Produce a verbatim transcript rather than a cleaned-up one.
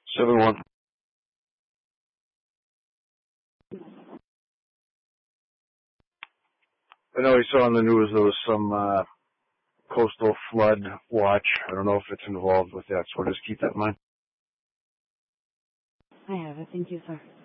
seven one. I know you saw on the news there was some uh, coastal flood watch. I don't know if it's involved with that, so just keep that in mind. I have it. Thank you, sir.